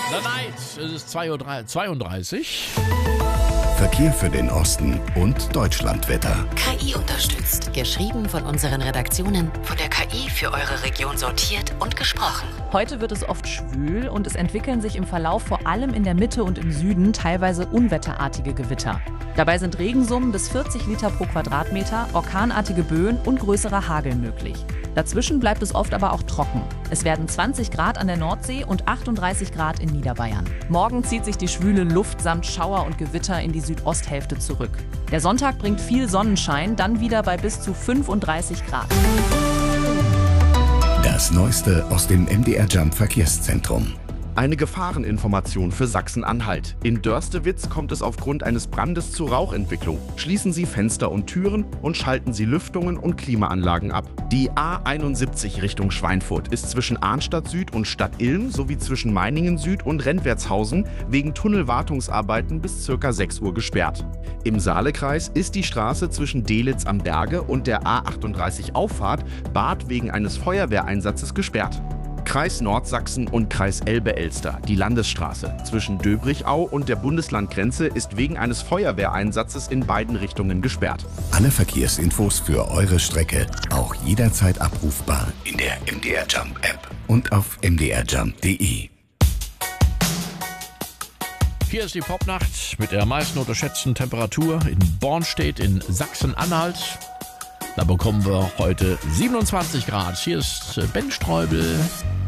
The Night, es ist 2:32 Uhr. Verkehr für den Osten und Deutschlandwetter. KI unterstützt. Geschrieben von unseren Redaktionen, von der KI für eure Region sortiert und gesprochen. Heute wird es oft schwül und es entwickeln sich im Verlauf vor allem in der Mitte und im Süden teilweise unwetterartige Gewitter. Dabei sind Regensummen bis 40 Liter pro Quadratmeter, orkanartige Böen und größerer Hagel möglich. Dazwischen bleibt es oft aber auch trocken. Es werden 20 Grad an der Nordsee und 38 Grad in Niederbayern. Morgen zieht sich die schwüle Luft samt Schauer und Gewitter in die Südosthälfte zurück. Der Sonntag bringt viel Sonnenschein, dann wieder bei bis zu 35 Grad. Das Neueste aus dem MDR Jump Verkehrszentrum. Eine Gefahreninformation für Sachsen-Anhalt. In Dörstewitz kommt es aufgrund eines Brandes zur Rauchentwicklung. Schließen Sie Fenster und Türen und schalten Sie Lüftungen und Klimaanlagen ab. Die A71 Richtung Schweinfurt ist zwischen Arnstadt Süd und Stadt-Ilm sowie zwischen Meiningen Süd und Rentwertshausen wegen Tunnelwartungsarbeiten bis ca. 6 Uhr gesperrt. Im Saalekreis ist die Straße zwischen Delitzsch am Berge und der A38 Auffahrt Bad wegen eines Feuerwehreinsatzes gesperrt. Kreis Nordsachsen und Kreis Elbe-Elster. Die Landesstraße zwischen Döbrichau und der Bundeslandgrenze ist wegen eines Feuerwehreinsatzes in beiden Richtungen gesperrt. Alle Verkehrsinfos für eure Strecke auch jederzeit abrufbar in der MDR Jump App und auf mdrjump.de. Hier ist die Popnacht mit der meisten unterschätzten Temperatur in Bornstedt in Sachsen-Anhalt. Da bekommen wir heute 27 Grad. Hier ist Ben Streubel.